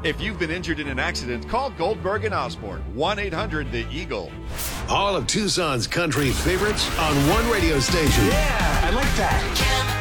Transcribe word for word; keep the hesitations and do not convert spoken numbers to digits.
If you've been injured in an accident, call Goldberg and Osborne, one eight hundred the Eagle. All of Tucson's country favorites on one radio station. Yeah, I like that.